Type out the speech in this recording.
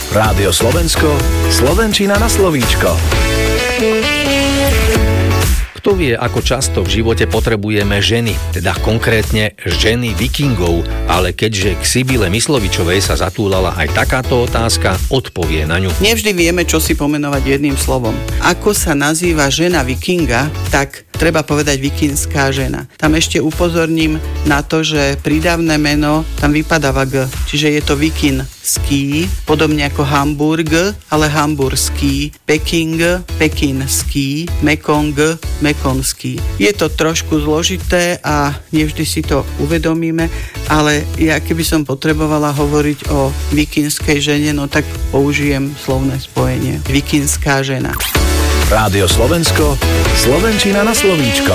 Rádio Slovensko, slovenčina na slovíčko. Kto vie, ako často v živote potrebujeme ženy, teda konkrétne ženy vikingov, ale keďže k Sibyle Myslovičovej sa zatúlala aj takáto otázka, odpovie na ňu. Nevždy vieme, čo si pomenovať jedným slovom. Ako sa nazýva žena vikinga, tak treba povedať vikinská žena. Tam ešte upozorním na to, že prídavné meno tam vypadáva G, čiže je to vikinský, podobne ako Hamburg, ale hamburský, Peking, pekinský, Mekong, mekonský. Je to trošku zložité a nevždy si to uvedomíme, ale ja keby som potrebovala hovoriť o vikinskej žene, no tak použijem slovné spojenie. Vikinská žena. Rádio Slovensko, slovenčina na slovíčko.